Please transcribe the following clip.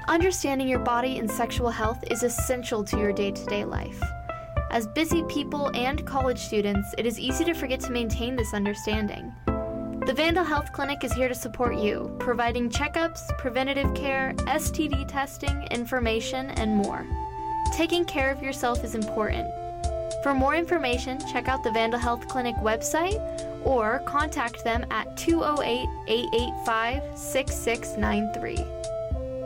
Understanding your body and sexual health is essential to your day-to-day life. As busy people and college students, it is easy to forget to maintain this understanding. The Vandal Health Clinic is here to support you, providing checkups, preventative care, STD testing, information, and more. Taking care of yourself is important. For more information, check out the Vandal Health Clinic website or contact them at 208-885-6693.